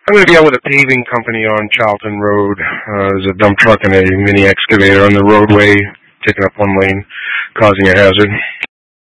I'm going to be out with a paving company on Charlton Road. There's a dump truck and a mini excavator on the roadway, taking up one lane, causing a hazard.